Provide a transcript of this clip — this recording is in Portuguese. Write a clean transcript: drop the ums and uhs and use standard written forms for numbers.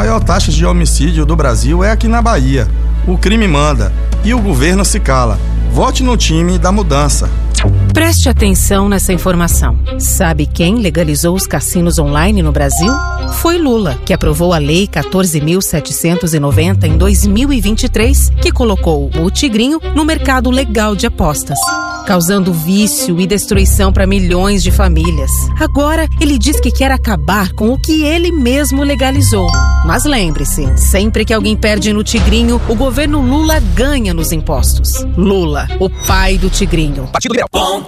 maior taxa de homicídio do Brasil é aqui na Bahia. O crime manda e o governo se cala. Vote no time da mudança. Preste atenção nessa informação. Sabe quem legalizou os cassinos online no Brasil? Foi Lula, que aprovou a Lei 14.790 em 2023, que colocou o Tigrinho no mercado legal de apostas, causando vício e destruição para milhões de famílias. Agora, ele diz que quer acabar com o que ele mesmo legalizou. Mas lembre-se, sempre que alguém perde no Tigrinho, o governo Lula ganha nos impostos. Lula, o pai do Tigrinho. Partido Liberal.